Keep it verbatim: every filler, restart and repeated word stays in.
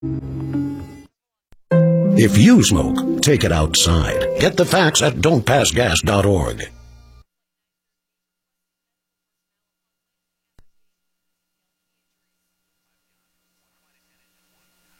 If you smoke, take it outside. Get the facts at don't pass gas dot org.